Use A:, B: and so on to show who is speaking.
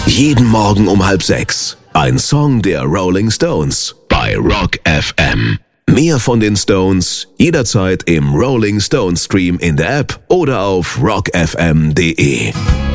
A: Jeden Morgen um 5:30. Ein Song der Rolling Stones bei Rock FM. Mehr von den Stones jederzeit im Rolling Stones Stream in der App oder auf rockfm.de.